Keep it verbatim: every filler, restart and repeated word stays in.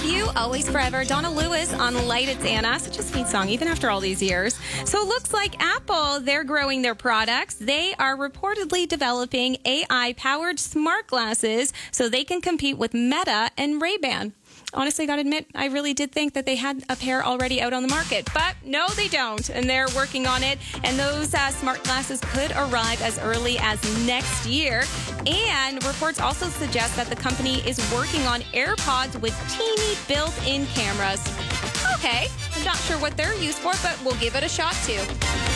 You, Always Forever, Donna Lewis on Light It's Anna. Such a sweet song, even after all these years. So it looks like Apple, they're growing their products. They are reportedly developing A I-powered smart glasses so they can compete with Meta and Ray-Ban. Honestly, gotta admit, I really did think that they had a pair already out on the market. But no, they don't. And they're working on it. And those uh, smart glasses could arrive as early as next year. And reports also suggest that the company is working on AirPods with teeny built-in cameras. Okay, I'm not sure what they're used for, but we'll give it a shot too.